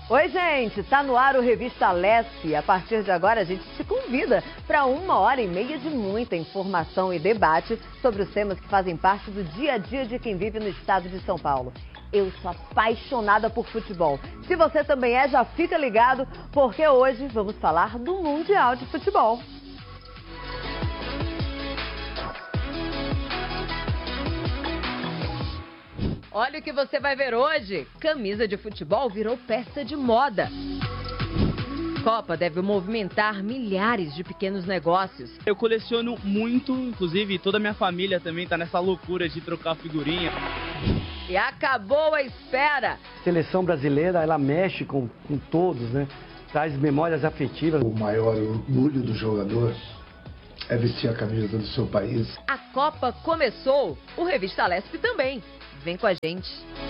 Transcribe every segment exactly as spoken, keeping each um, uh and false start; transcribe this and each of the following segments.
Oi, gente! Tá no ar o Revista Lespe. A partir de agora, a gente te convida para uma hora e meia de muita informação e debate sobre os temas que fazem parte do dia a dia de quem vive no estado de São Paulo. Eu sou apaixonada por futebol. Se você também é, já fica ligado, porque hoje vamos falar do Mundial de Futebol. Olha o que você vai ver hoje. Camisa de futebol virou peça de moda. Copa deve movimentar milhares de pequenos negócios. Eu coleciono muito, inclusive toda a minha família também está nessa loucura de trocar figurinha. E acabou a espera. A seleção brasileira, ela mexe com, com todos, né? Traz memórias afetivas. O maior orgulho do jogador é vestir a camisa do seu país. A Copa começou. O Revista Lespe também. Vem com a gente.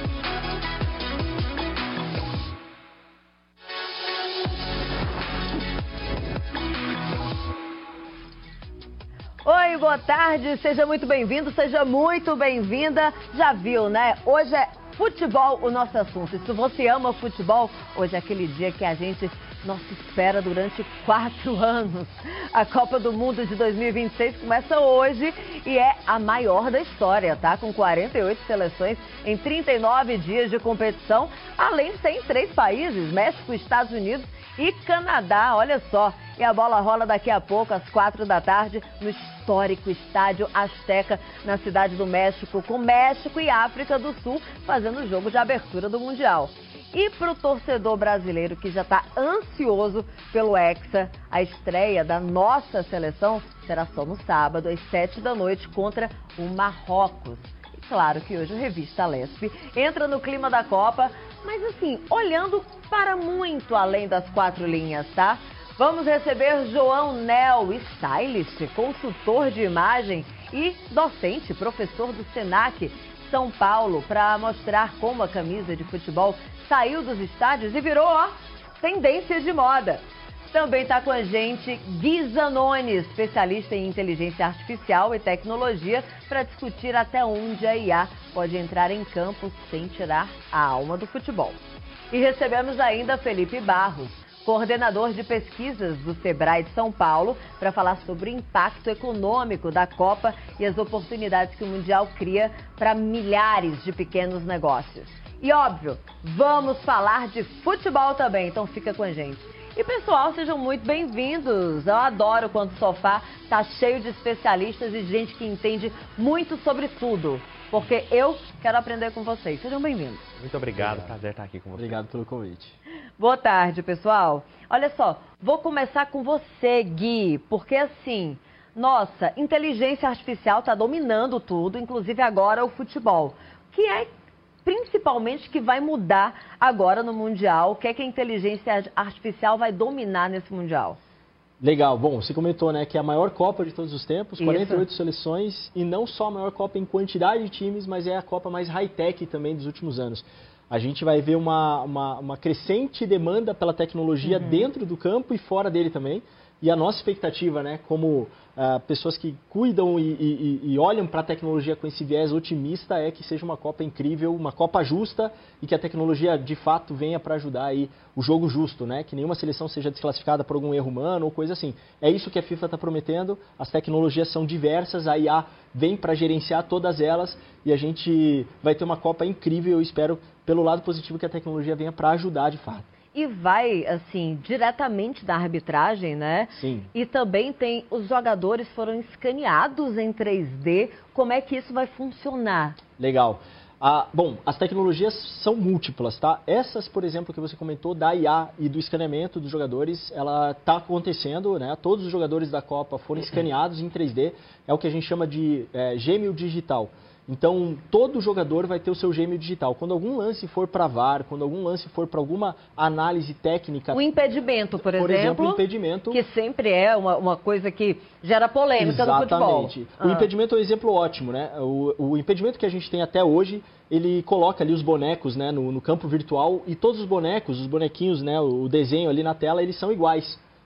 Oi, boa tarde, seja muito bem-vindo, seja muito bem-vinda. Já viu, né? Hoje é futebol o nosso assunto. Se você ama futebol, hoje é aquele dia que a gente, nossa, espera durante quatro anos. A Copa do Mundo de dois mil e vinte e seis começa hoje e é a maior da história, tá? Com quarenta e oito seleções em trinta e nove dias de competição, além de ser em três países, México, Estados Unidos e Canadá, olha só. E a bola rola daqui a pouco, às quatro da tarde, no histórico Estádio Azteca, na Cidade do México, com México e África do Sul fazendo o jogo de abertura do Mundial. E para o torcedor brasileiro que já está ansioso pelo Hexa, a estreia da nossa seleção será só no sábado, às sete da noite, contra o Marrocos. E claro que hoje o Revista Lespe entra no clima da Copa, mas assim, olhando para muito além das quatro linhas, tá? Vamos receber João Nel, stylist, consultor de imagem e docente, professor do Senac São Paulo, para mostrar como a camisa de futebol saiu dos estádios e virou, ó, tendência de moda. Também está com a gente Gui Zanoni, especialista em inteligência artificial e tecnologia, para discutir até onde a I A pode entrar em campo sem tirar a alma do futebol. E recebemos ainda Felipe Barros, coordenador de pesquisas do Sebrae de São Paulo, para falar sobre o impacto econômico da Copa e as oportunidades que o Mundial cria para milhares de pequenos negócios. E óbvio, vamos falar de futebol também, então fica com a gente. E pessoal, sejam muito bem-vindos. Eu adoro quando o sofá tá cheio de especialistas e gente que entende muito sobre tudo, porque eu quero aprender com vocês. Sejam bem-vindos. Muito obrigado, obrigado. Prazer estar aqui com você. Obrigado pelo convite. Boa tarde, pessoal. Olha só, vou começar com você, Gui, porque assim, nossa, inteligência artificial está dominando tudo, inclusive agora o futebol. O que é principalmente que vai mudar agora no Mundial? O que é que a inteligência artificial vai dominar nesse Mundial? Legal. Bom, você comentou, né, que é a maior Copa de todos os tempos, Isso. quarenta e oito seleções, e não só a maior Copa em quantidade de times, mas é a Copa mais high-tech também dos últimos anos. A gente vai ver uma, uma, uma crescente demanda pela tecnologia uhum. dentro do campo e fora dele também. E a nossa expectativa, né, como uh, pessoas que cuidam e, e, e olham para a tecnologia com esse viés otimista, é que seja uma Copa incrível, uma Copa justa e que a tecnologia de fato venha para ajudar aí o jogo justo, né? Que nenhuma seleção seja desclassificada por algum erro humano ou coisa assim. É isso que a FIFA está prometendo, as tecnologias são diversas, a I A vem para gerenciar todas elas e a gente vai ter uma Copa incrível, eu espero, pelo lado positivo, que a tecnologia venha para ajudar de fato. E vai, assim, diretamente da arbitragem, né? Sim. E também tem, os jogadores foram escaneados em três D. Como é que isso vai funcionar? Legal. Ah, bom, as tecnologias são múltiplas, tá? Essas, por exemplo, que você comentou, da I A e do escaneamento dos jogadores, ela está acontecendo, né? Todos os jogadores da Copa foram escaneados em três D. É o que a gente chama de é, gêmeo digital. Então, todo jogador vai ter o seu gêmeo digital. Quando algum lance for para V A R, quando algum lance for para alguma análise técnica... O impedimento, por, por exemplo, exemplo, o impedimento... que sempre é uma, uma coisa que gera polêmica Exatamente. no futebol. O ah. impedimento é um exemplo ótimo, né? O, o impedimento que a gente tem até hoje, ele coloca ali os bonecos, né, no, no campo virtual, e todos os bonecos, os bonequinhos, né, o desenho ali na tela, eles são iguais.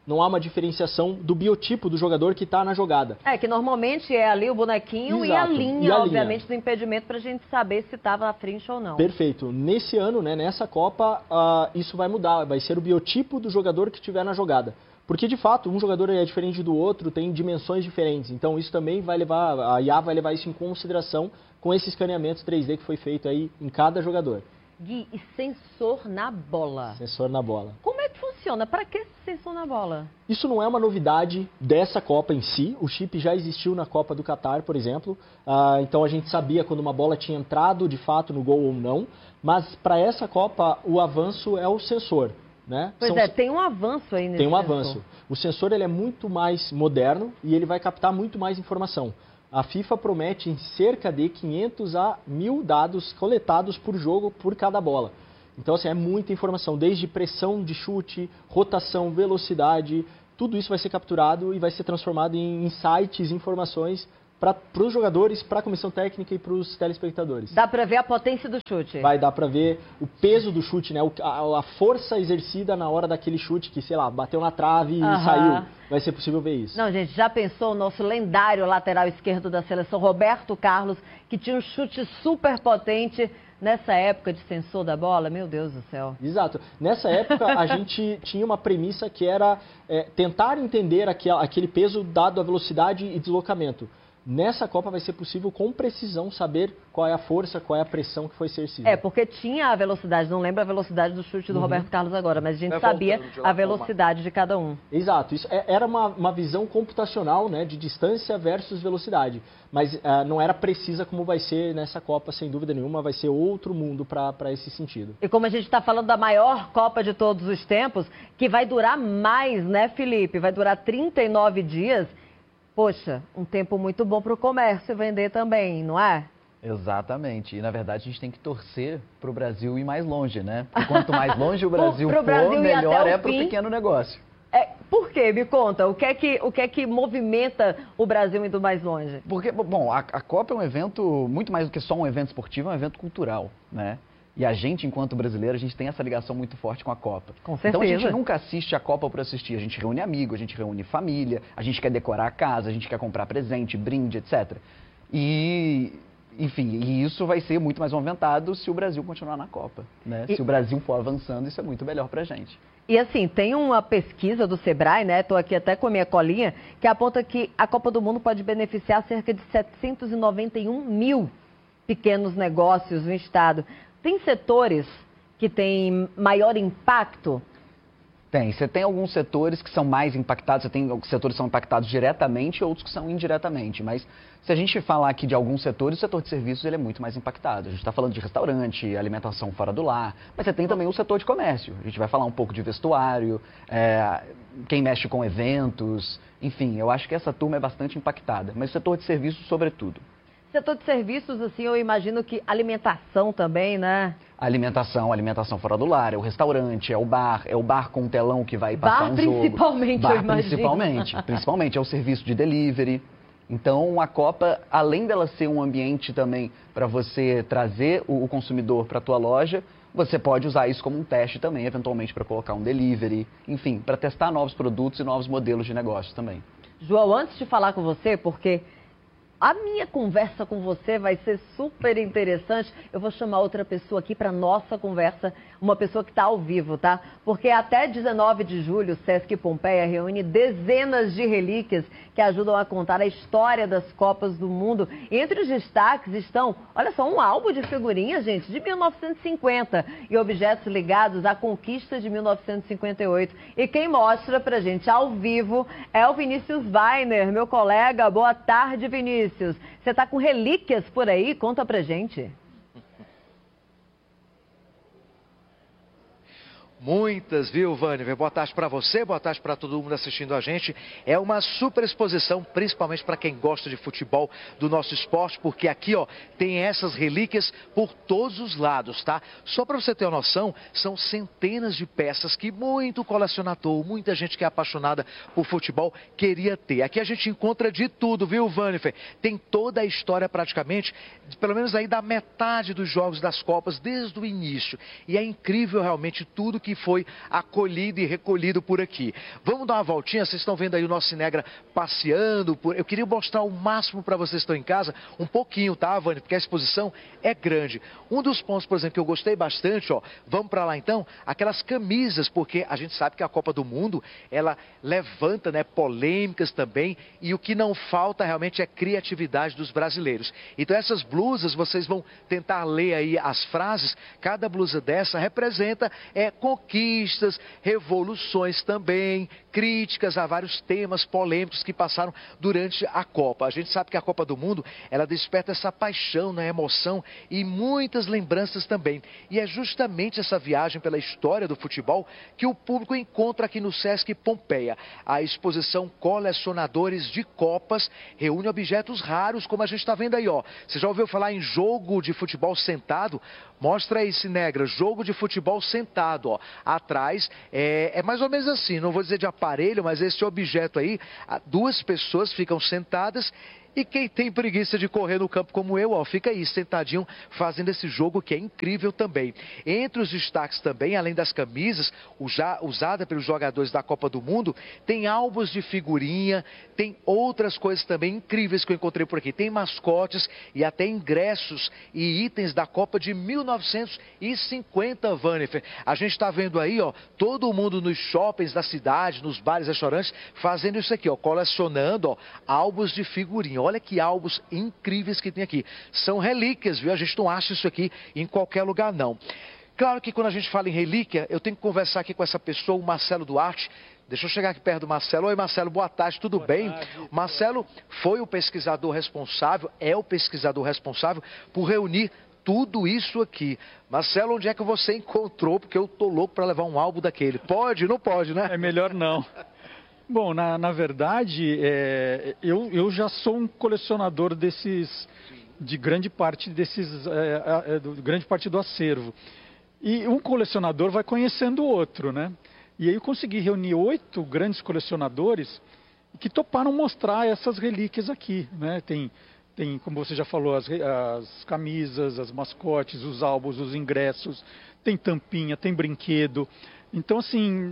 não há uma diferenciação do biotipo do jogador que está na jogada. É, que normalmente é ali o bonequinho e a Exato. linha, E a obviamente, linha. do impedimento para a gente saber se estava na frente ou não. Perfeito. Nesse ano, né, nessa Copa, uh, isso vai mudar. Vai ser o biotipo do jogador que estiver na jogada. Porque, de fato, um jogador é diferente do outro, tem dimensões diferentes. Então, isso também vai levar, a I A vai levar isso em consideração com esse escaneamento três D que foi feito aí em cada jogador. Gui, e sensor na bola? Sensor na bola. Como é que funciona? Para que esse sensor na bola? Isso não é uma novidade dessa Copa em si. O chip já existiu na Copa do Catar, por exemplo. Ah, então, a gente sabia quando uma bola tinha entrado, de fato, no gol ou não. Mas, para essa Copa, o avanço é o sensor. Né? Pois São... é, tem um avanço aí nesse Tem um sensor. avanço. O sensor ele é muito mais moderno e ele vai captar muito mais informação. A FIFA promete em cerca de quinhentos a mil dados coletados por jogo por cada bola. Então, assim, é muita informação, desde pressão de chute, rotação, velocidade, tudo isso vai ser capturado e vai ser transformado em insights, informações para os jogadores, para a comissão técnica e para os telespectadores. Dá para ver a potência do chute? Vai dar para ver o peso do chute, né? a, a força exercida na hora daquele chute que, sei lá, bateu na trave e Aham. saiu. Vai ser possível ver isso. Não, gente, já pensou o nosso lendário lateral esquerdo da seleção, Roberto Carlos, que tinha um chute super potente nessa época de sensor da bola? Meu Deus do céu. Exato. Nessa época, a gente tinha uma premissa que era é, tentar entender aquele, aquele peso dado a velocidade e deslocamento. Nessa Copa vai ser possível, com precisão, saber qual é a força, qual é a pressão que foi exercida. É, porque tinha a velocidade, não lembro a velocidade do chute do uhum. Roberto Carlos agora, mas a gente É sabia a velocidade de cada um. Exato, isso é, era uma, uma visão computacional, né, de distância versus velocidade, mas uh, não era precisa como vai ser nessa Copa, sem dúvida nenhuma, vai ser outro mundo para esse sentido. E como a gente está falando da maior Copa de todos os tempos, que vai durar mais, né, Felipe? Vai durar trinta e nove dias. Poxa, um tempo muito bom para o comércio vender também, não é? Exatamente. E, na verdade, a gente tem que torcer para o Brasil ir mais longe, né? Porque quanto mais longe o Brasil pro for, Brasil melhor é o para o fim. pequeno negócio. É, por quê? Me conta. O que, é que, o que é que movimenta o Brasil indo mais longe? Porque, bom, a, a Copa é um evento, muito mais do que só um evento esportivo, é um evento cultural, né? E a gente, enquanto brasileiro, a gente tem essa ligação muito forte com a Copa. Com certeza. Então a gente nunca assiste a Copa por assistir. A gente reúne amigos, a gente reúne família, a gente quer decorar a casa, a gente quer comprar presente, brinde, etcétera. E, enfim, e isso vai ser muito mais movimentado se o Brasil continuar na Copa, né? E... Se o Brasil for avançando, isso é muito melhor pra gente. E assim, tem uma pesquisa do Sebrae, né? Estou aqui até com a minha colinha, que aponta que a Copa do Mundo pode beneficiar cerca de setecentos e noventa e um mil pequenos negócios no estado. Tem setores que têm maior impacto? Tem. Você tem alguns setores que são mais impactados, você tem setores que são impactados diretamente e outros que são indiretamente. Mas se a gente falar aqui de alguns setores, o setor de serviços ele é muito mais impactado. A gente está falando de restaurante, alimentação fora do lar, mas você tem também o setor de comércio. A gente vai falar um pouco de vestuário, é, quem mexe com eventos, enfim, eu acho que essa turma é bastante impactada. Mas o setor de serviços, sobretudo. Setor de serviços, assim, eu imagino que alimentação também, né? Alimentação, alimentação fora do lar, é o restaurante, é o bar, é o bar com telão que vai passar bar, um jogo. Principalmente, bar, eu imagino. Principalmente, principalmente, é o serviço de delivery. Então, a Copa, além dela ser um ambiente também para você trazer o, o consumidor para a tua loja, você pode usar isso como um teste também, eventualmente para colocar um delivery, enfim, para testar novos produtos e novos modelos de negócio também. João, antes de falar com você, porque a minha conversa com você vai ser super interessante. Eu vou chamar outra pessoa aqui para nossa conversa, uma pessoa que está ao vivo, tá? Porque até dezenove de julho, o Sesc Pompeia reúne dezenas de relíquias que ajudam a contar a história das Copas do Mundo. Entre os destaques estão, olha só, um álbum de figurinhas, gente, de mil novecentos e cinquenta e objetos ligados à conquista de mil novecentos e cinquenta e oito. E quem mostra pra gente ao vivo é o Vinícius Weiner, meu colega. Boa tarde, Vinícius. Você está com relíquias por aí? Conta pra gente. Muitas, viu, Vânia? Boa tarde para você, boa tarde para todo mundo assistindo a gente. É uma super exposição, principalmente para quem gosta de futebol, do nosso esporte, porque aqui, ó, tem essas relíquias por todos os lados, tá? Só para você ter uma noção, são centenas de peças que muito colecionador, muita gente que é apaixonada por futebol queria ter. Aqui a gente encontra de tudo, viu, Vânia? Tem toda a história praticamente, pelo menos aí da metade dos jogos das Copas, desde o início. E é incrível realmente tudo que que foi foi acolhido e recolhido por aqui. Vamos dar uma voltinha, vocês estão vendo aí o nosso Cinegra passeando. Por... Eu queria mostrar o máximo para vocês que estão em casa, um pouquinho, tá, Vânia? Porque a exposição é grande. Um dos pontos, por exemplo, que eu gostei bastante, ó, vamos para lá então, aquelas camisas, porque a gente sabe que a Copa do Mundo, ela levanta, né, polêmicas também, e o que não falta realmente é criatividade dos brasileiros. Então essas blusas, vocês vão tentar ler aí as frases, cada blusa dessa representa é, conquistas, revoluções também, críticas a vários temas polêmicos que passaram durante a Copa. A gente sabe que a Copa do Mundo, ela desperta essa paixão, né, emoção e muitas lembranças também. E é justamente essa viagem pela história do futebol que o público encontra aqui no Sesc Pompeia. A exposição Colecionadores de Copas reúne objetos raros, como a gente está vendo aí, ó. Você já ouviu falar em jogo de futebol sentado? Mostra aí, Cinegra, jogo de futebol sentado, ó. Atrás é, é mais ou menos assim, não vou dizer de aparelho, mas esse objeto aí, duas pessoas ficam sentadas. E quem tem preguiça de correr no campo como eu, ó, fica aí sentadinho fazendo esse jogo que é incrível também. Entre os destaques também, além das camisas usadas pelos jogadores da Copa do Mundo, tem álbuns de figurinha, tem outras coisas também incríveis que eu encontrei por aqui. Tem mascotes e até ingressos e itens da Copa de mil novecentos e cinquenta, Vanifer. A gente está vendo aí, ó, todo mundo nos shoppings da cidade, nos bares, restaurantes, fazendo isso aqui, ó, colecionando, ó, álbuns de figurinha. Olha que álbuns incríveis que tem aqui. São relíquias, viu? A gente não acha isso aqui em qualquer lugar, não. Claro que quando a gente fala em relíquia, eu tenho que conversar aqui com essa pessoa, o Marcelo Duarte. Deixa eu chegar aqui perto do Marcelo. Oi, Marcelo, boa tarde, tudo boa bem? Tarde. Marcelo foi o pesquisador responsável, é o pesquisador responsável por reunir tudo isso aqui. Marcelo, onde é que você encontrou? Porque eu tô louco para levar um álbum daquele. Pode? Não pode, né? É melhor não. Bom, na, na verdade, é, eu, eu já sou um colecionador desses, de grande parte desses, é, é, do, grande parte do acervo. E um colecionador vai conhecendo o outro, né? E aí eu consegui reunir oito grandes colecionadores que toparam mostrar essas relíquias aqui, né? Tem, tem como você já falou, as, as camisas, as mascotes, os álbuns, os ingressos, tem tampinha, tem brinquedo. Então, assim,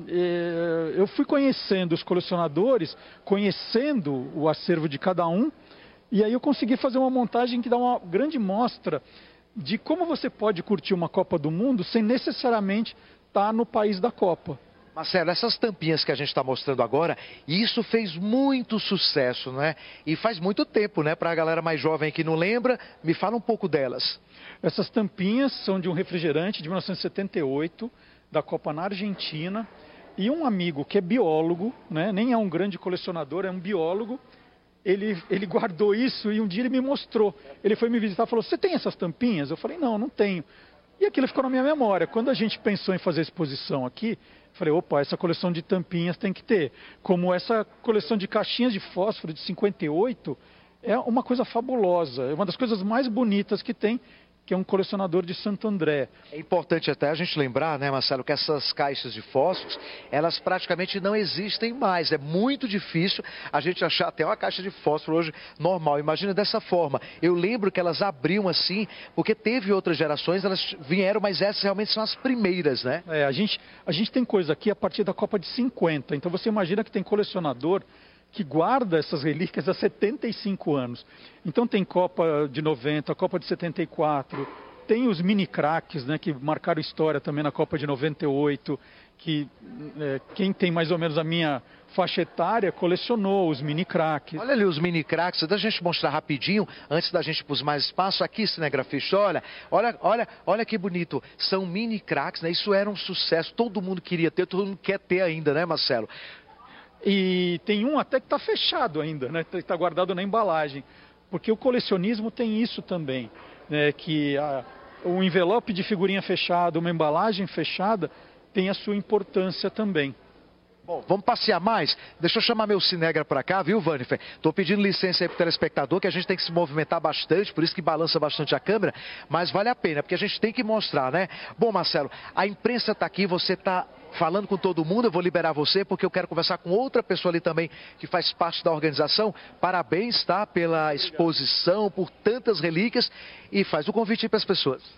eu fui conhecendo os colecionadores, conhecendo o acervo de cada um, e aí eu consegui fazer uma montagem que dá uma grande mostra de como você pode curtir uma Copa do Mundo sem necessariamente estar no país da Copa. Marcelo, essas tampinhas que a gente está mostrando agora, isso fez muito sucesso, não é? E faz muito tempo, né? Para a galera mais jovem que não lembra, me fala um pouco delas. Essas tampinhas são de um refrigerante de mil novecentos e setenta e oito, da Copa na Argentina, e um amigo que é biólogo, né, nem é um grande colecionador, é um biólogo, ele, ele guardou isso e um dia ele me mostrou. Ele foi me visitar e falou, você tem essas tampinhas? Eu falei, não, não tenho. E aquilo ficou na minha memória. Quando a gente pensou em fazer a exposição aqui, eu falei, opa, essa coleção de tampinhas tem que ter. Como essa coleção de caixinhas de fósforo de cinquenta e oito, é uma coisa fabulosa, é uma das coisas mais bonitas que tem, que é um colecionador de Santo André. É importante até a gente lembrar, né, Marcelo, que essas caixas de fósforos, elas praticamente não existem mais. É muito difícil a gente achar até uma caixa de fósforo hoje normal. Imagina dessa forma. Eu lembro que elas abriam assim, porque teve outras gerações, elas vieram, mas essas realmente são as primeiras, né? É, a gente, a gente tem coisa aqui a partir da Copa de cinquenta. Então você imagina que tem colecionador que guarda essas relíquias há setenta e cinco anos. Então tem Copa de noventa, Copa de setenta e quatro, tem os mini craques, né, que marcaram história também na Copa de noventa e oito, que é, quem tem mais ou menos a minha faixa etária colecionou os mini craques. Olha ali os mini craques, deixa a gente mostrar rapidinho, antes da gente pôr mais espaço, aqui, cinegrafista, olha, olha, olha, olha que bonito, são mini craques, né, isso era um sucesso, todo mundo queria ter, todo mundo quer ter ainda, né, Marcelo? E tem um até que está fechado ainda, né? Está guardado na embalagem. Porque o colecionismo tem isso também, né? Que a, o envelope de figurinha fechado, uma embalagem fechada, tem a sua importância também. Bom, vamos passear mais? Deixa eu chamar meu Cinegra para cá, viu, Vanifer? Estou pedindo licença aí para o telespectador, que a gente tem que se movimentar bastante, por isso que balança bastante a câmera, mas vale a pena, porque a gente tem que mostrar, né? Bom, Marcelo, a imprensa está aqui, você está falando com todo mundo, eu vou liberar você, porque eu quero conversar com outra pessoa ali também, que faz parte da organização. Parabéns, tá? Pela exposição, por tantas relíquias, e faz o convite para as pessoas.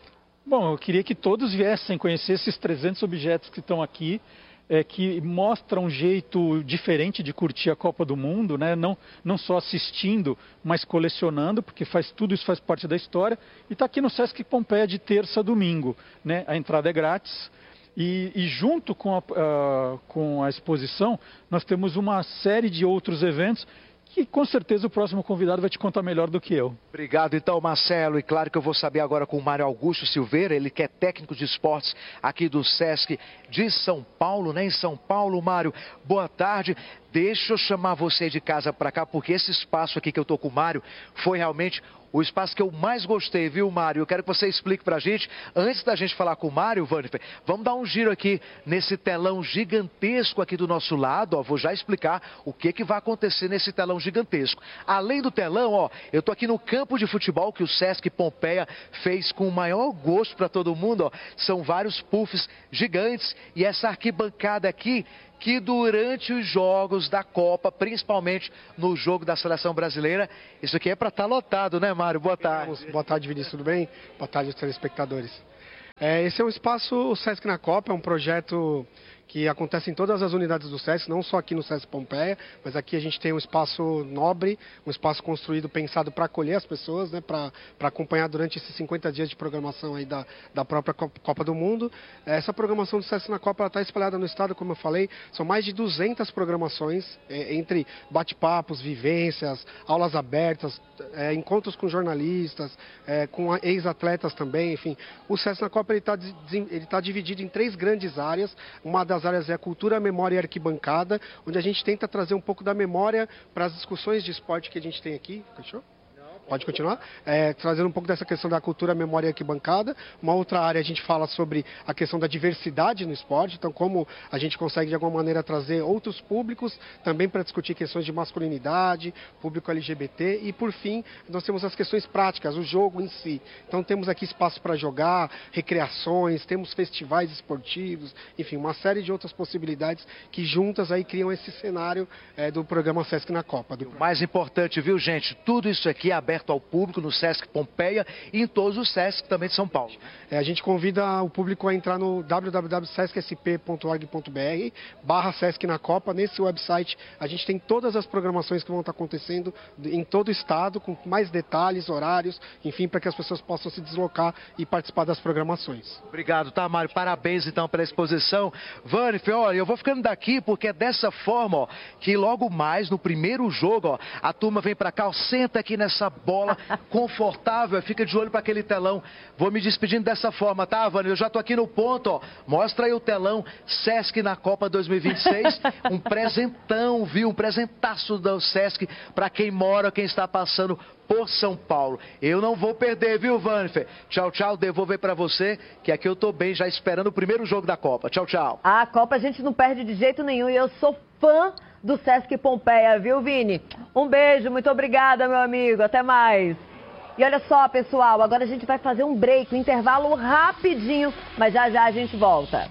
Bom, eu queria que todos viessem conhecer esses trezentos objetos que estão aqui, é, que mostram um jeito diferente de curtir a Copa do Mundo, né? Não, não só assistindo, mas colecionando, porque faz, tudo isso faz parte da história. E está aqui no Sesc Pompeia de terça a domingo, né? A entrada é grátis. E, e junto com a, uh, com a exposição, nós temos uma série de outros eventos que com certeza o próximo convidado vai te contar melhor do que eu. Obrigado então, Marcelo. E claro que eu vou saber agora com o Mário Augusto Silveira, ele que é técnico de esportes aqui do Sesc de São Paulo, né? Em São Paulo, Mário, boa tarde. Deixa eu chamar você de casa para cá, porque esse espaço aqui que eu tô com o Mário foi realmente o espaço que eu mais gostei, viu, Mário? Eu quero que você explique pra gente. Antes da gente falar com o Mário, Vanifer, vamos dar um giro aqui nesse telão gigantesco aqui do nosso lado. Ó, vou já explicar o que, que vai acontecer nesse telão gigantesco. Além do telão, ó, eu tô aqui no campo de futebol que o Sesc Pompeia fez com o maior gosto para todo mundo. Ó. São vários puffs gigantes e essa arquibancada aqui, que durante os jogos da Copa, principalmente no jogo da Seleção Brasileira, isso aqui é para estar lotado, né, Mário? Boa tarde. Boa tarde, Vinícius, tudo bem? Boa tarde aos telespectadores. É, esse é um espaço, o Sesc na Copa, é um projeto que acontece em todas as unidades do Sesc, não só aqui no Sesc Pompeia, mas aqui a gente tem um espaço nobre, um espaço construído, pensado para acolher as pessoas, né, para acompanhar durante esses cinquenta dias de programação aí da, da própria Copa do Mundo. Essa programação do Sesc na Copa está espalhada no estado, como eu falei, são mais de duzentas programações, é, entre bate-papos, vivências, aulas abertas, é, encontros com jornalistas, é, com ex-atletas também, enfim. O Sesc na Copa está ele tá dividido em três grandes áreas. Uma das áreas é a cultura, memória e arquibancada, onde a gente tenta trazer um pouco da memória para as discussões de esporte que a gente tem aqui. Fechou? Pode continuar? É, trazendo um pouco dessa questão da cultura, memória e arquibancada. Uma outra área a gente fala sobre a questão da diversidade no esporte, então como a gente consegue de alguma maneira trazer outros públicos também para discutir questões de masculinidade, público L G B T e por fim nós temos as questões práticas, o jogo em si. Então temos aqui espaço para jogar, recreações, temos festivais esportivos, enfim, uma série de outras possibilidades que juntas aí criam esse cenário é, do programa Sesc na Copa. Do... O mais importante, viu, gente? Tudo isso aqui é aberto ao público no Sesc Pompeia e em todos os Sesc também de São Paulo. É, a gente convida o público a entrar no w w w ponto sesc s p ponto org ponto b r barra Sesc na Copa. Nesse website a gente tem todas as programações que vão estar acontecendo em todo o estado, com mais detalhes, horários, enfim, para que as pessoas possam se deslocar e participar das programações. Obrigado, tá, Mário? Parabéns, então, pela exposição. Vanifer, olha, eu vou ficando daqui porque é dessa forma, ó, que logo mais, no primeiro jogo, ó, a turma vem para cá, ó, senta aqui nessa bola confortável, fica de olho para aquele telão. Vou me despedindo dessa forma, tá, Vânia? Eu já tô aqui no ponto, ó. Mostra aí o telão Sesc na Copa dois mil e vinte e seis. Um presentão, viu? Um presentaço do Sesc para quem mora, quem está passando por São Paulo. Eu não vou perder, viu, Vanifer? Tchau, tchau. Devolver para você, que aqui eu tô bem, já esperando o primeiro jogo da Copa. Tchau, tchau. A Copa a gente não perde de jeito nenhum e eu sou fã do Sesc Pompeia, viu, Vini? Um beijo, muito obrigada, meu amigo. Até mais. E olha só, pessoal, agora a gente vai fazer um break, um intervalo rapidinho, mas já já a gente volta.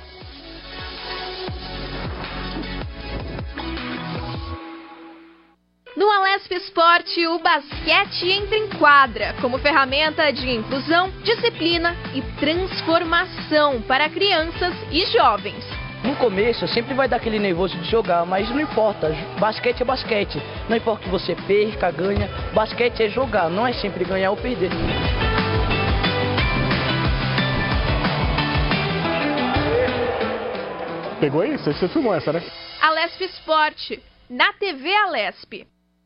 No Alesp Esporte, o basquete entra em quadra como ferramenta de inclusão, disciplina e transformação para crianças e jovens. No começo sempre vai dar aquele nervoso de jogar, mas não importa, basquete é basquete. Não importa que você perca, ganha, basquete é jogar, não é sempre ganhar ou perder. Pegou aí? Você filmou essa, né? Alesp Esporte, na T V Alesp.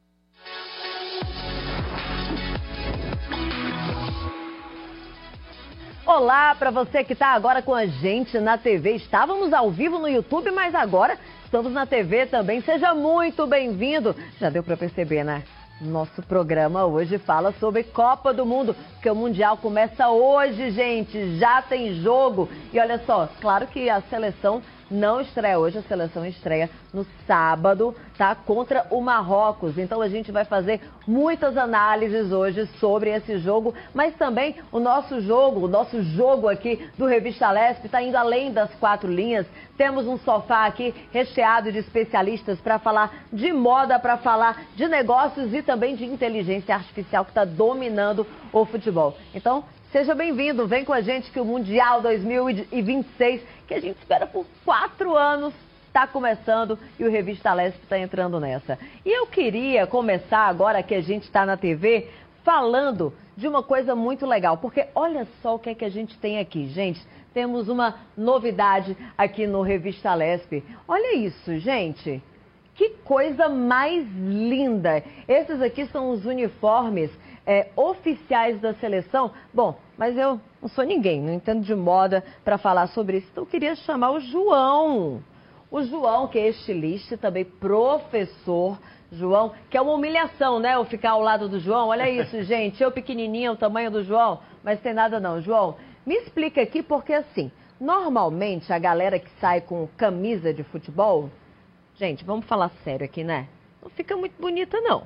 Olá para você que está agora com a gente na T V. Estávamos ao vivo no YouTube, mas agora estamos na T V também. Seja muito bem-vindo. Já deu para perceber, né? Nosso programa hoje fala sobre Copa do Mundo, porque o Mundial começa hoje, gente. Já tem jogo. E olha só, claro que a seleção não estreia hoje, a seleção estreia no sábado, tá? Contra o Marrocos. Então a gente vai fazer muitas análises hoje sobre esse jogo, mas também o nosso jogo, o nosso jogo aqui do Revista Alesp está indo além das quatro linhas. Temos um sofá aqui recheado de especialistas para falar de moda, para falar de negócios e também de inteligência artificial que está dominando o futebol. Então, Seja bem-vindo, vem com a gente que o Mundial dois mil e vinte e seis, que a gente espera por quatro anos, está começando e o Revista Leste está entrando nessa. E eu queria começar agora que a gente está na T V falando de uma coisa muito legal, porque olha só o que é que a gente tem aqui, gente. Temos uma novidade aqui no Revista Leste. Olha isso, gente. Que coisa mais linda. Esses aqui são os uniformes é, oficiais da seleção. Bom, mas eu não sou ninguém, não entendo de moda para falar sobre isso. Então eu queria chamar o João. O João, que é estilista e também professor. João, que é uma humilhação, né? Eu ficar ao lado do João. Olha isso, gente. Eu pequenininha, o tamanho do João. Mas tem nada não. João, me explica aqui, porque assim, normalmente a galera que sai com camisa de futebol, gente, vamos falar sério aqui, né? Não fica muito bonita, não.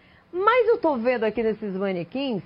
Mas eu tô vendo aqui nesses manequins,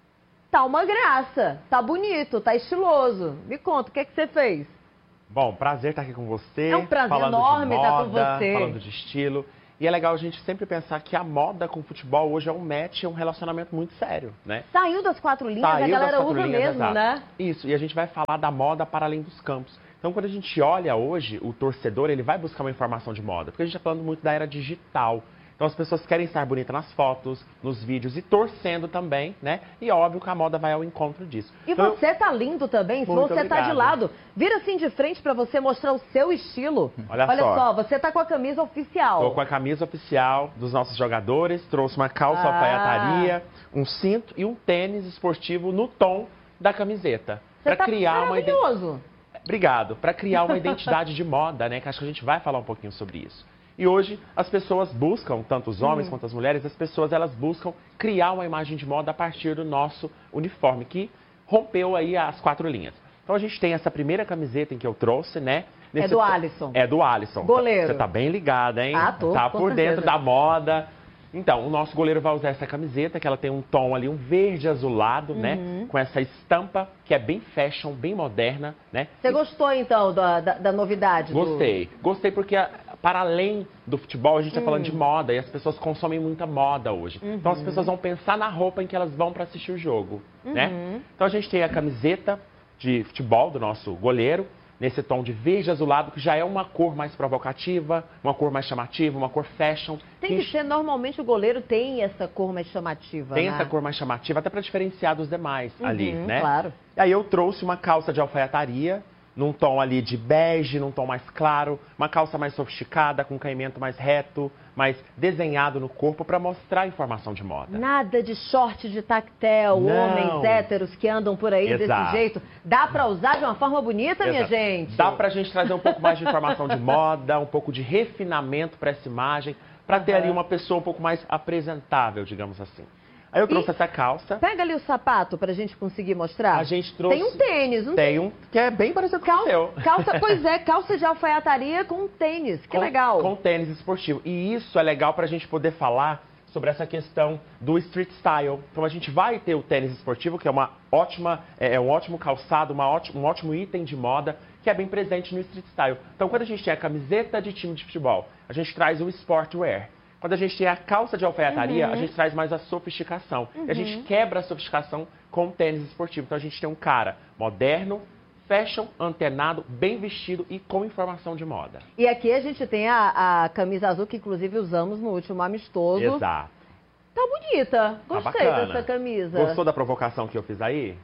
tá uma graça, tá bonito, tá estiloso. Me conta, o que é que você fez? Bom, prazer estar aqui com você. É um prazer falando enorme de moda, estar com você. falando de estilo. E é legal a gente sempre pensar que a moda com o futebol hoje é um match, é um relacionamento muito sério, né? Saiu das quatro linhas, Saiu a galera das quatro usa linhas, mesmo, exato. né? Isso, e a gente vai falar da moda para além dos campos. Então, quando a gente olha hoje, o torcedor, ele vai buscar uma informação de moda, porque a gente está falando muito da era digital. Então, as pessoas querem estar bonitas nas fotos, nos vídeos e torcendo também, né? E óbvio que a moda vai ao encontro disso. E então, você tá lindo também, se Muito você tá de obrigado. lado. Vira assim de frente pra você mostrar o seu estilo. Olha Olha só. só, você tá com a camisa oficial. Tô com a camisa oficial dos nossos jogadores, trouxe uma calça Ah. alfaiataria, um cinto e um tênis esportivo no tom da camiseta. Você Pra tá criar uma ide- maravilhoso. Obrigado. Para criar uma identidade de moda, né? Que acho que a gente vai falar um pouquinho sobre isso. E hoje as pessoas buscam, tanto os homens Hum. quanto as mulheres, as pessoas elas buscam criar uma imagem de moda a partir do nosso uniforme, que rompeu aí as quatro linhas. Então a gente tem essa primeira camiseta em que eu trouxe, né? É do Alisson. É do Alisson. Goleiro. Você tá bem ligada, hein? Ah, tô, Tá com por certeza. dentro da moda. Então, o nosso goleiro vai usar essa camiseta, que ela tem um tom ali, um verde azulado, Uhum. né? Com essa estampa, que é bem fashion, bem moderna, né? Você gostou, então, da, da, da novidade? do- Gostei. Gostei porque, a- para além do futebol, a gente está Hum. falando de moda e as pessoas consomem muita moda hoje. Uhum. Então, as pessoas vão pensar na roupa em que elas vão para assistir o jogo, né? Uhum. Então, a gente tem a camiseta de futebol do nosso goleiro, nesse tom de verde azulado, que já é uma cor mais provocativa, uma cor mais chamativa, uma cor fashion. Tem que ser, normalmente o goleiro tem essa cor mais chamativa, Tem né? essa cor mais chamativa, até para diferenciar dos demais Uhum, ali, né? claro. E aí eu trouxe uma calça de alfaiataria, num tom ali de bege, num tom mais claro, uma calça mais sofisticada, com caimento mais reto, mais desenhado no corpo, para mostrar a informação de moda. Nada de short de tactel, Não. homens héteros que andam por aí Exato. desse jeito. Dá pra usar de uma forma bonita, minha Exato. gente? Dá pra gente trazer um pouco mais de informação de moda, um pouco de refinamento para essa imagem, para ter ali uma pessoa um pouco mais apresentável, digamos assim. Aí eu trouxe E essa calça. Pega ali o sapato pra gente conseguir mostrar. A gente trouxe... Tem um tênis, não Tem um que é bem parecido com o seu. Calça, pois é, calça de alfaiataria com tênis. Que com, legal. Com tênis esportivo. E isso é legal para a gente poder falar sobre essa questão do street style. Então a gente vai ter o tênis esportivo, que é uma ótima, é, é um ótimo calçado, uma ótima, um ótimo item de moda, que é bem presente no street style. Então quando a gente tem a camiseta de time de futebol, a gente traz o sportwear. Quando a gente tem a calça de alfaiataria, Uhum. a gente traz mais a sofisticação. Uhum. E a gente quebra a sofisticação com o tênis esportivo. Então a gente tem um cara moderno, fashion, antenado, bem vestido e com informação de moda. E aqui a gente tem a, a camisa azul, que inclusive usamos no último amistoso. Exato. Tá bonita. Tá Gostei bacana. dessa camisa. Gostou da provocação que eu fiz aí?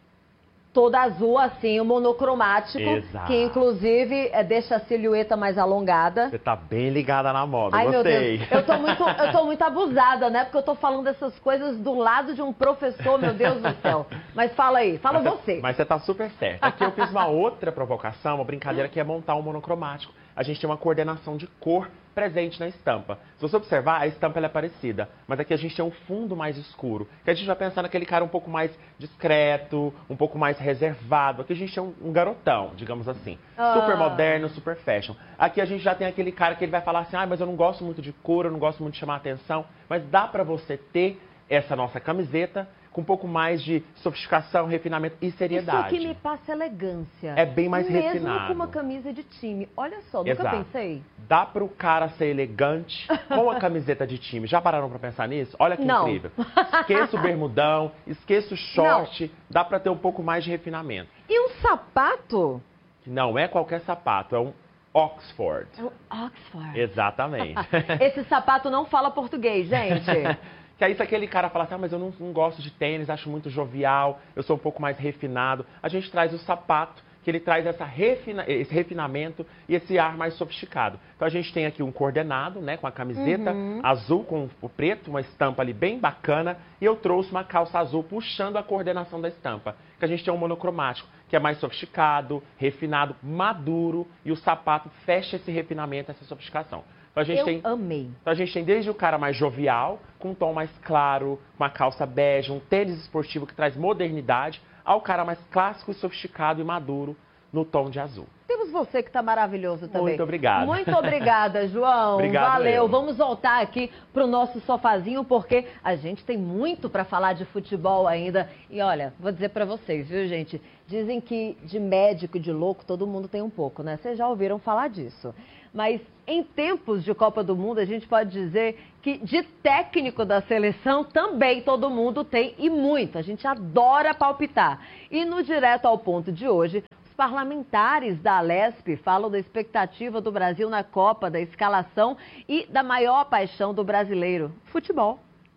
Toda azul, assim, o monocromático. Exato. Que inclusive é, deixa a silhueta mais alongada. Você tá bem ligada na moda, Ai, meu gostei. Deus, eu tô, muito, eu tô muito abusada, né? Porque eu tô falando dessas coisas do lado de um professor, meu Deus do céu. Mas fala aí, fala mas você. Mas você tá super certo. Aqui eu fiz uma outra provocação, uma brincadeira que é montar um monocromático. A gente tem uma coordenação de cor presente na estampa. Se você observar, a estampa ela é parecida, mas aqui a gente tem um fundo mais escuro, que a gente vai pensar naquele cara um pouco mais discreto, um pouco mais reservado. Aqui a gente tem um, um garotão, digamos assim, Ah. super moderno, super fashion. Aqui a gente já tem aquele cara que ele vai falar assim, ah, mas eu não gosto muito de cor, eu não gosto muito de chamar atenção, mas dá pra você ter essa nossa camiseta com um pouco mais de sofisticação, refinamento e seriedade. Isso aqui me passa elegância. É bem mais Mesmo refinado. Mesmo com uma camisa de time. Olha só, nunca Exato. pensei. Dá pro cara ser elegante com a camiseta de time. Já pararam pra pensar nisso? Olha que Não. incrível. Esqueça o bermudão, esqueça o short. Não. Dá pra ter um pouco mais de refinamento. E um sapato? Não é qualquer sapato, é um Oxford. É um Oxford. Exatamente. Esse sapato não fala português, gente. Que aí se aquele cara fala assim, ah, mas eu não, não gosto de tênis, acho muito jovial, eu sou um pouco mais refinado. A gente traz o sapato, que ele traz essa refina, esse refinamento e esse ar mais sofisticado. Então a gente tem aqui um coordenado, né, com a camiseta uhum. azul com o preto, uma estampa ali bem bacana, e eu trouxe uma calça azul puxando a coordenação da estampa. Que a gente tem um monocromático, que é mais sofisticado, refinado, maduro, e o sapato fecha esse refinamento, essa sofisticação. Então, a gente eu tem, amei. Então a gente tem desde o cara mais jovial, com um tom mais claro, uma calça bege, um tênis esportivo que traz modernidade, ao cara mais clássico e sofisticado e maduro no tom de azul. Temos você que está maravilhoso também. Muito obrigado. Muito obrigada, João. Obrigado, valeu. eu. Vamos voltar aqui para o nosso sofazinho, porque a gente tem muito para falar de futebol ainda. E olha, vou dizer para vocês, viu, gente? Dizem que de médico e de louco todo mundo tem um pouco, né? Vocês já ouviram falar disso. Mas em tempos de Copa do Mundo, a gente pode dizer que de técnico da seleção também todo mundo tem e muito. A gente adora palpitar. E no Direto ao Ponto de hoje, os parlamentares da Alesp falam da expectativa do Brasil na Copa, da escalação e da maior paixão do brasileiro, futebol.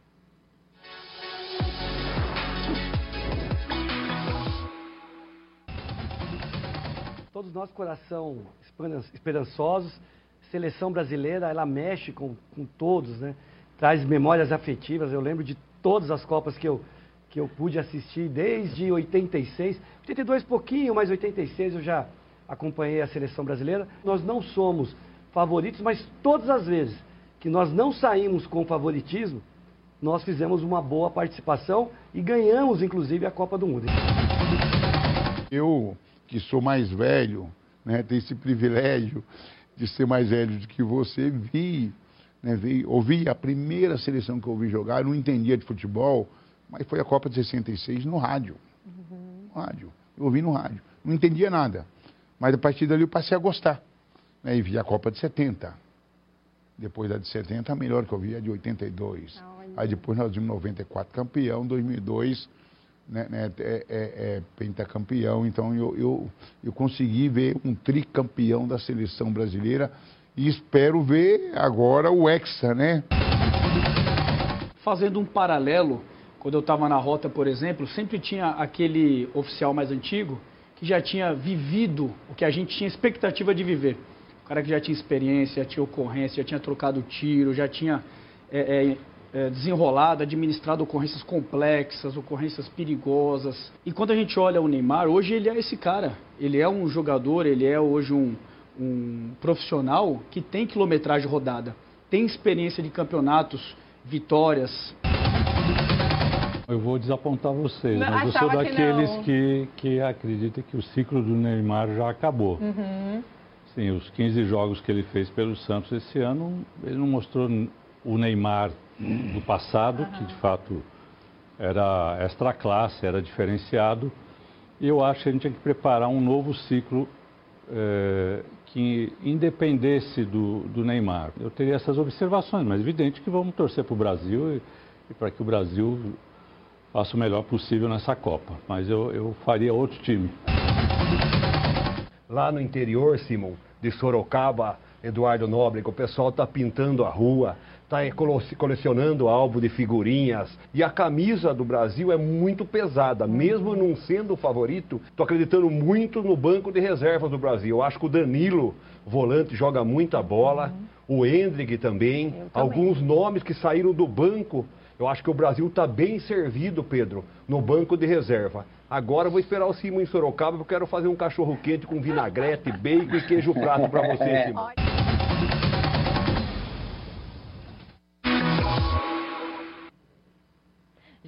Todos nós, coração esperançosos, seleção brasileira, ela mexe com, com todos, né? Traz memórias afetivas. Eu lembro de todas as Copas que eu, que eu pude assistir desde oitenta e seis, oitenta e dois pouquinho, mas oitenta e seis eu já acompanhei a seleção brasileira. Nós não somos favoritos, mas todas as vezes que nós não saímos com favoritismo, nós fizemos uma boa participação e ganhamos, inclusive, a Copa do Mundo. Eu, que sou mais velho, né, tenho esse privilégio de ser mais velho do que você, vi, né, vi, ouvi a primeira seleção que eu ouvi jogar, eu não entendia de futebol, mas foi a Copa de sessenta e seis no rádio. Uhum. No rádio. Eu ouvi no rádio. Não entendia nada. Mas a partir dali eu passei a gostar. Né, e vi a Copa de setenta. Depois da de setenta, a melhor que eu vi é a de oitenta e dois. Olha. Aí depois nós vimos noventa e quatro campeão, dois mil e dois... Né, né, é, é, é pentacampeão, então eu, eu, eu consegui ver um tricampeão da seleção brasileira e espero ver agora o Hexa, né? Fazendo um paralelo, quando eu estava na rota, por exemplo, sempre tinha aquele oficial mais antigo que já tinha vivido o que a gente tinha expectativa de viver. O cara que já tinha experiência, já tinha ocorrência, já tinha trocado tiro, já tinha... É, é, É, desenrolado, administrado ocorrências complexas, ocorrências perigosas. E quando a gente olha o Neymar, hoje ele é esse cara. Ele é um jogador, ele é hoje um, um profissional que tem quilometragem rodada, tem experiência de campeonatos, vitórias. Eu vou desapontar vocês, Não, mas eu sou daqueles que, que, que acreditam que o ciclo do Neymar já acabou. Uhum. Sim, os quinze jogos que ele fez pelo Santos esse ano, ele não mostrou o Neymar do passado, uhum. que de fato era extra classe, era diferenciado. E eu acho que a gente tinha que preparar um novo ciclo é, que independesse do, do Neymar. Eu teria essas observações, mas é evidente que vamos torcer para o Brasil e, e para que o Brasil faça o melhor possível nessa Copa. Mas eu, eu faria outro time. Lá no interior, Simon, de Sorocaba, Eduardo Nóbrega, o pessoal está pintando a rua, está colecionando álbum de figurinhas. E a camisa do Brasil é muito pesada, mesmo não sendo o favorito. Estou acreditando muito no banco de reservas do Brasil. Eu acho que o Danilo, volante, joga muita bola. Uhum. O Endrick também. também. Alguns nomes que saíram do banco. Eu acho que o Brasil está bem servido, Pedro, no banco de reserva. Agora eu vou esperar o Simon em Sorocaba, porque eu quero fazer um cachorro quente com vinagrete, bacon e queijo prato para você, Simon.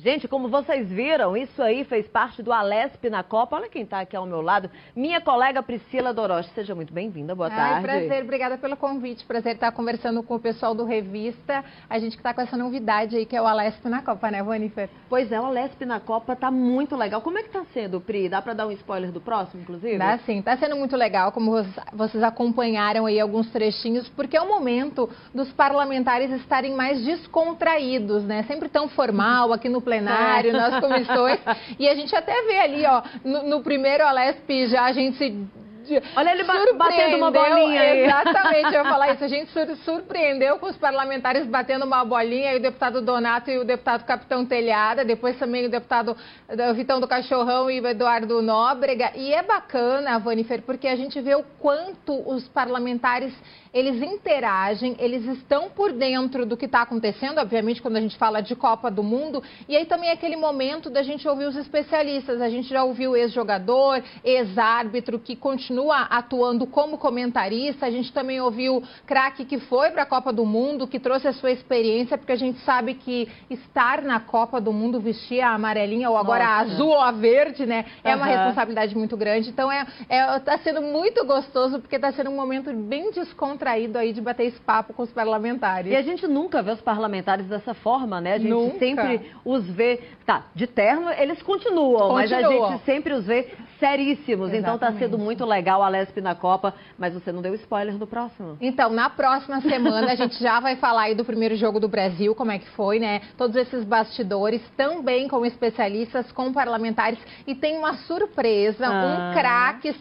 Gente, como vocês viram, isso aí fez parte do Alesp na Copa. Olha quem está aqui ao meu lado, minha colega Priscila Doroche. Seja muito bem-vinda, boa Ai, tarde. Prazer, obrigada pelo convite. Prazer estar conversando com o pessoal do Revista. A gente que está com essa novidade aí, que é o Alesp na Copa, né, Vanifer? Pois é, o Alesp na Copa tá muito legal. Como é que tá sendo, Pri? Dá para dar um spoiler do próximo, inclusive? Dá sim, tá sendo muito legal, como vocês acompanharam aí alguns trechinhos, porque é o momento dos parlamentares estarem mais descontraídos, né? Sempre tão formal aqui no plenário, nas comissões. E a gente até vê ali, ó, no, no primeiro Alesp já a gente se... Olha ele batendo uma bolinha aí. Exatamente, eu ia falar isso. A gente sur surpreendeu com os parlamentares batendo uma bolinha, aí o deputado Donato e o deputado Capitão Telhada, depois também o deputado o Vitão do Cachorrão e o Eduardo Nóbrega. E é bacana, Vanifer, porque a gente vê o quanto os parlamentares, eles interagem, eles estão por dentro do que está acontecendo, obviamente, quando a gente fala de Copa do Mundo. E aí também é aquele momento da gente ouvir os especialistas. A gente já ouviu ex-jogador, ex-árbitro, que continua atuando como comentarista. A gente também ouviu craque que foi para a Copa do Mundo, que trouxe a sua experiência, porque a gente sabe que estar na Copa do Mundo, vestir a amarelinha ou agora a azul ou a verde, né, é uma Uhum. responsabilidade muito grande. Então é, é, tá sendo muito gostoso, porque está sendo um momento bem descontraído aí de bater esse papo com os parlamentares. E a gente nunca vê os parlamentares dessa forma, né? A gente Nunca. sempre os vê... Tá, de terno eles continuam, mas a Continuam. gente sempre os vê seríssimos. Então tá Exatamente. sendo muito legal a Alesp na Copa, mas você não deu spoiler do próximo. Então, na próxima semana a gente já vai falar aí do primeiro jogo do Brasil, como é que foi, né? Todos esses bastidores, também com especialistas, com parlamentares. E tem uma surpresa, Ah. um craque